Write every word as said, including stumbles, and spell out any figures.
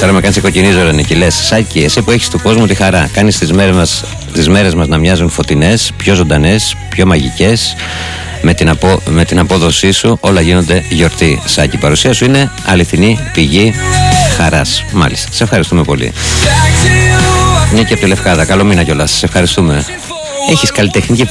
Τώρα με κάνεις κοκκινίζω, ρε Νίκη. Λες, Σάκη, εσύ που έχεις του κόσμου τη χαρά, κάνεις τις μέρες μας, τις μέρες μας να μοιάζουν φωτεινές, πιο ζωντανές, πιο μαγικές. Με την, απο, με την απόδοσή σου όλα γίνονται γιορτή. Σάκη, η παρουσία σου είναι αληθινή πηγή χαράς. Μάλιστα, σε ευχαριστούμε πολύ. Νίκη από τη Λευκάδα, καλό μήνα κιόλας. Σε ευχαριστούμε. Έχεις καλλιτεχνική